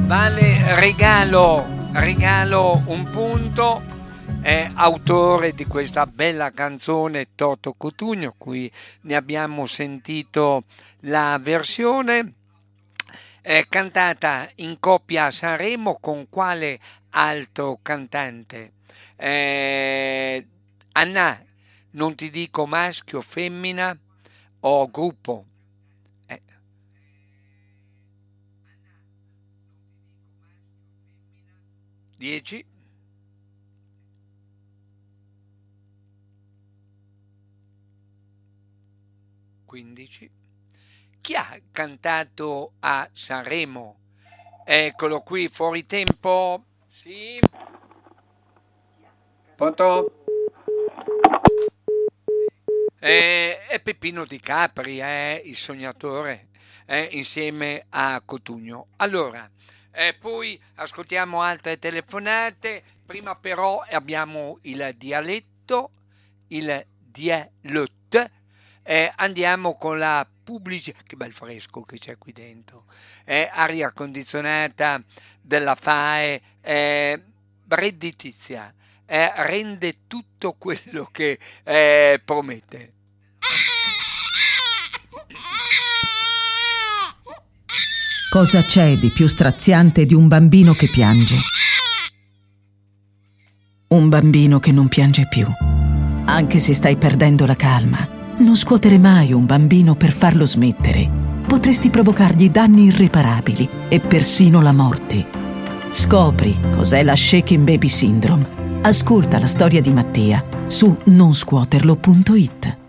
Vale, regalo un punto. È autore di questa bella canzone Toto Cutugno, qui ne abbiamo sentito la versione. È cantata in coppia a Sanremo con quale altro cantante? Anna, non ti dico maschio, femmina o gruppo. 10, 15. Chi ha cantato a Sanremo? Eccolo qui, fuori tempo. Sì. Pronto? È Peppino Di Capri, il sognatore, insieme a Cotugno. Allora, poi ascoltiamo altre telefonate. Prima però abbiamo il dialetto. Andiamo con la pubblicità. Che bel fresco che c'è qui dentro. Aria condizionata della FAE, redditizia. Rende tutto quello che promette. Cosa c'è di più straziante di un bambino che piange? Un bambino che non piange più. Anche se stai perdendo la calma, non scuotere mai un bambino per farlo smettere. Potresti provocargli danni irreparabili e persino la morte. Scopri cos'è la Shaken Baby Syndrome. Ascolta la storia di Mattia su nonscuoterlo.it.